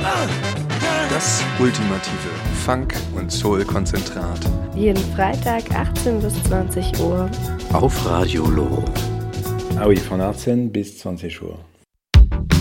Das ultimative Funk- und Soul-Konzentrat. Jeden Freitag 18 bis 20 Uhr. Auf Radio Loro. Ah oui, von 18 bis 20 Uhr.